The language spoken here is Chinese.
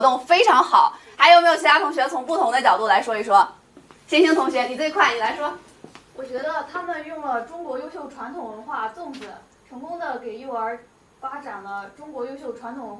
动非常好。还有没有其他同学从不同的角度来说一说？星星同学，你最快，你来说。 我觉得他们用了中国优秀传统文化粽子，成功的给幼儿发展了中国优秀传统文化。